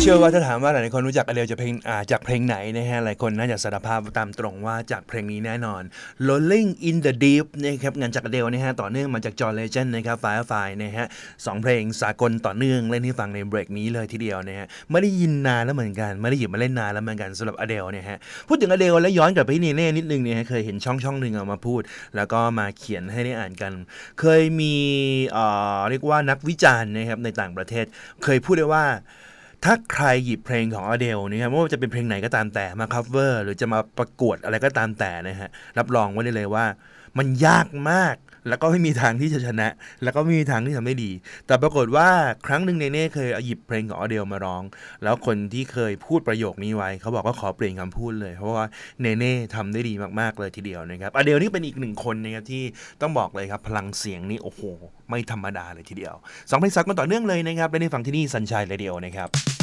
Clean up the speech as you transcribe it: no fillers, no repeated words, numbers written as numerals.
ชื่อว่าถ้าถามว่าหลายคนรู้จักอเดลจากเพลงไหนนะฮะหลายคนน่าจะสารภาพตามตรงว่าจากเพลงนี้แน่นอน Rolling in the Deep นะครับงานจากอเดลนะฮะต่อเนื่องมาจาก John Legend นะครับ Firefly นะฮะ2เพลงสากลต่อเนื่องเล่นให้ฟังในเบรกนี้เลยทีเดียวนะฮะไม่ได้ยินนานแล้วเหมือนกันไม่ได้หยิบมาเล่นนานแล้วเหมือนกันสำหรับอเดลเนี่ยฮะพูดถึงอเดลแล้วย้อนกลับไปที่เนเน่นิดนึงเนี่ยเคยเห็นช่องนึงเอามาพูดแล้วก็มาเขียนให้ได้อ่านกันเคยมีเรียกว่านักวิจารณ์นะครับในต่างประเทศเคยพูดได้ว่าถ้าใครหยิบเพลงของอเดลนะครับไม่ว่าจะเป็นเพลงไหนก็ตามแต่มาคัฟเวอร์หรือจะมาประกวดอะไรก็ตามแต่นะฮะรับรองไว้ได้เลยว่ามันยากมากแล้วก็ไม่มีทางที่จะชนะแล้วก็ไม่มีทางที่ทำได้ดีแต่ปรากฏว่าครั้งหนึ่งเนเน่เคยหยิบเพลงของอเดลมาร้องแล้วคนที่เคยพูดประโยคนี้ไว้เขาบอกว่าขอเปลี่ยนคำพูดเลยเพราะว่าเนเน่ทำได้ดีมากๆเลยทีเดียวนะครับอเดลนี่เป็นอีกหนึ่งคนนะครับที่ต้องบอกเลยครับพลังเสียงนี่โอ้โหไม่ธรรมดาเลยทีเดียว2เพลงสากลต่อเนื่องเลยนะครับได้ฟังที่นี่ Sunshine Radio นะครับ